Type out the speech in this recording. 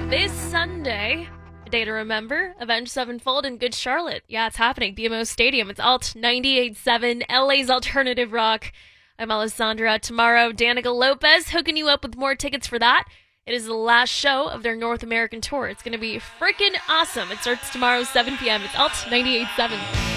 This Sunday, a day to remember, Avenged Sevenfold in Good Charlotte. Yeah, it's happening. BMO Stadium. It's Alt 98.7, LA's alternative rock. I'm Alessandra. Tomorrow, Danica Lopez hooking you up with more tickets for that. It is the last show of their North American tour. It's going to be freaking awesome. It starts tomorrow, 7 p.m. It's Alt 98.7.